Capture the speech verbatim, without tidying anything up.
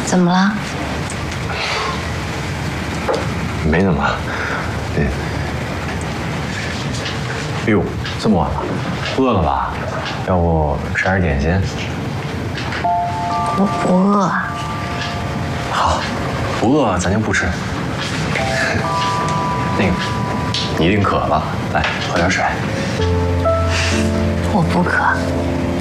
怎么了？ 没怎么。嗯。哎呦，这么晚了，饿了吧？要不吃点点心？ 我不饿。 好，不饿咱就不吃。那个，你一定渴了，来喝点水。 我不渴。